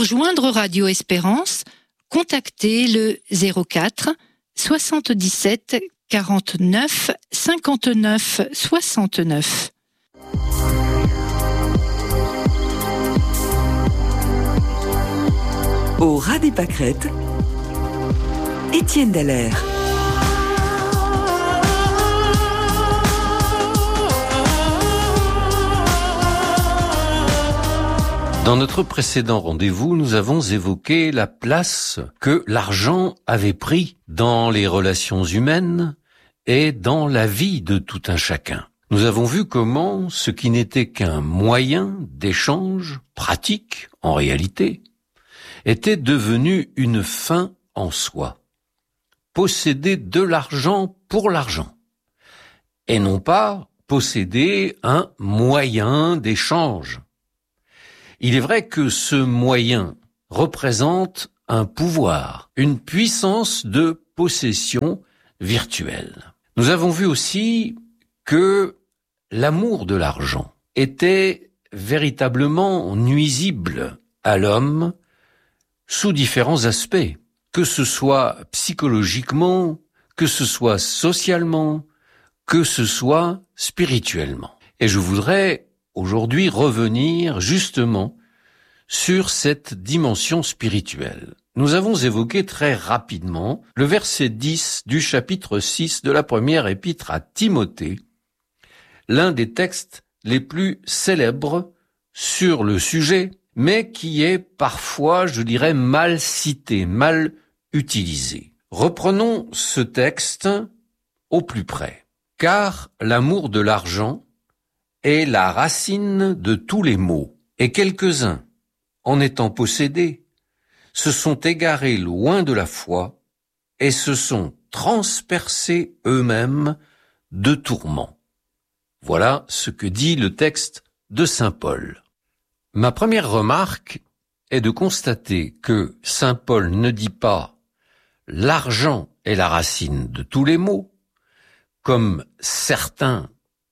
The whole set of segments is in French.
Pour joindre Radio Espérance, contactez le 04 77 49 59 69. Au ras des pâquerettes, Étienne Dallaire. Dans notre précédent rendez-vous, nous avons évoqué la place que l'argent avait pris dans les relations humaines et dans la vie de tout un chacun. Nous avons vu comment ce qui n'était qu'un moyen d'échange pratique, en réalité, était devenu une fin en soi. Posséder de l'argent pour l'argent, et non pas posséder un moyen d'échange. Il est vrai que ce moyen représente un pouvoir, une puissance de possession virtuelle. Nous avons vu aussi que l'amour de l'argent était véritablement nuisible à l'homme sous différents aspects, que ce soit psychologiquement, que ce soit socialement, que ce soit spirituellement. Et je voudrais aujourd'hui revenir justement sur cette dimension spirituelle. Nous avons évoqué très rapidement le verset 10 du chapitre 6 de la première épître à Timothée, l'un des textes les plus célèbres sur le sujet, mais qui est parfois, je dirais, mal cité, mal utilisé. Reprenons ce texte au plus près. Car l'amour de l'argent est la racine de tous les maux, et quelques-uns, en étant possédés, se sont égarés loin de la foi et se sont transpercés eux-mêmes de tourments. Voilà ce que dit le texte de saint Paul. Ma première remarque est de constater que saint Paul ne dit pas « l'argent est la racine de tous les maux », comme certains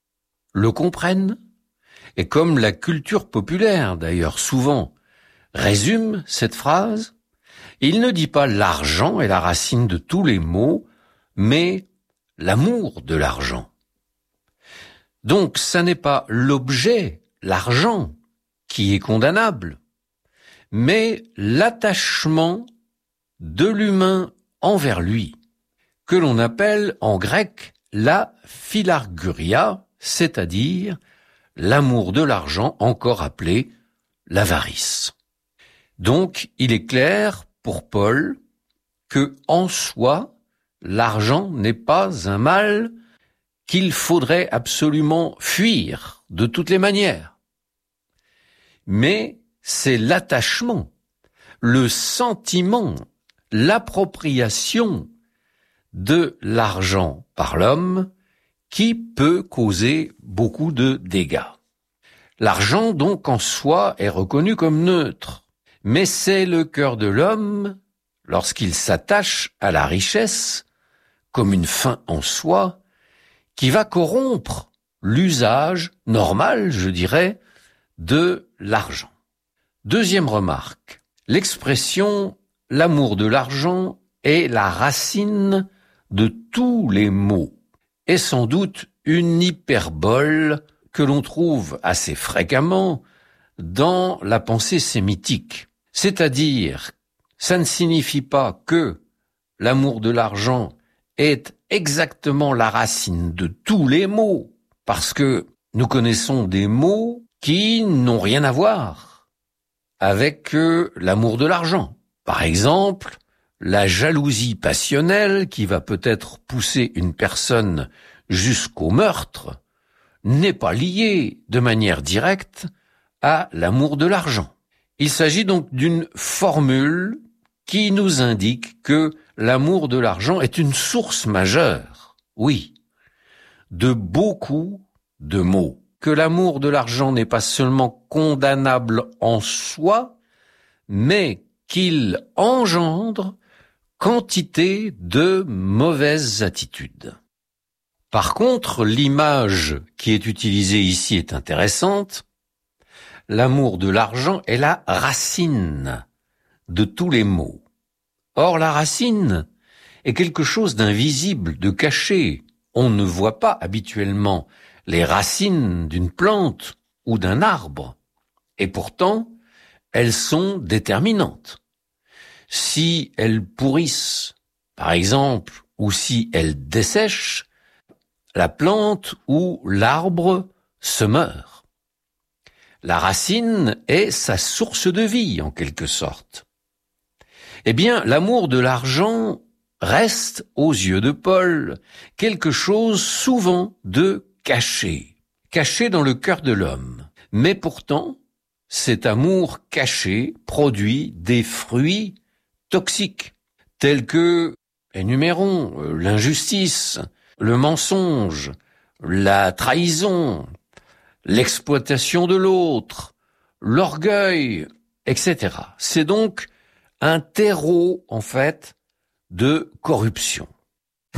le comprennent, et comme la culture populaire, d'ailleurs souvent, résume cette phrase, il ne dit pas l'argent est la racine de tous les maux, mais l'amour de l'argent. Donc, ça n'est pas l'objet, l'argent, qui est condamnable, mais l'attachement de l'humain envers lui, que l'on appelle en grec la philarguria, c'est-à-dire l'amour de l'argent, encore appelé l'avarice. Donc, il est clair pour Paul que, en soi, l'argent n'est pas un mal qu'il faudrait absolument fuir de toutes les manières. Mais c'est l'attachement, le sentiment, l'appropriation de l'argent par l'homme qui peut causer beaucoup de dégâts. L'argent, donc, en soi, est reconnu comme neutre, mais c'est le cœur de l'homme, lorsqu'il s'attache à la richesse, comme une fin en soi, qui va corrompre l'usage normal, je dirais, de l'argent. Deuxième remarque, l'expression « l'amour de l'argent est la racine de tous les maux » est sans doute une hyperbole que l'on trouve assez fréquemment dans la pensée sémitique. C'est-à-dire, ça ne signifie pas que l'amour de l'argent est exactement la racine de tous les maux, parce que nous connaissons des maux qui n'ont rien à voir avec l'amour de l'argent. Par exemple, la jalousie passionnelle qui va peut-être pousser une personne jusqu'au meurtre n'est pas liée de manière directe à l'amour de l'argent. Il s'agit donc d'une formule qui nous indique que l'amour de l'argent est une source majeure, oui, de beaucoup de maux. Que l'amour de l'argent n'est pas seulement condamnable en soi, mais qu'il engendre quantité de mauvaises attitudes. Par contre, l'image qui est utilisée ici est intéressante. L'amour de l'argent est la racine de tous les maux. Or, la racine est quelque chose d'invisible, de caché. On ne voit pas habituellement les racines d'une plante ou d'un arbre. Et pourtant, elles sont déterminantes. Si elles pourrissent, par exemple, ou si elles dessèchent, la plante ou l'arbre se meurt. La racine est sa source de vie, en quelque sorte. Eh bien, l'amour de l'argent reste, aux yeux de Paul, quelque chose souvent de caché dans le cœur de l'homme. Mais pourtant, cet amour caché produit des fruits toxiques, tels que, énumérons, l'injustice, le mensonge, la trahison, l'exploitation de l'autre, l'orgueil, etc. C'est donc un terreau, en fait, de corruption.